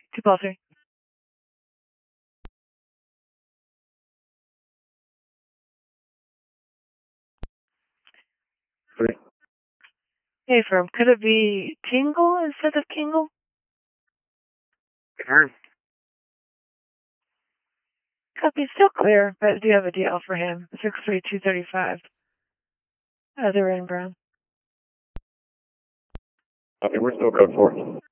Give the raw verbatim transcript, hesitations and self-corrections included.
Two ball three. Three. Hey, firm. Could it be Tingle instead of Kingle? Turn. Copy. Still clear, but do you have a D L for him? Six three two thirty five. Other in Brown. Okay, we're still code four.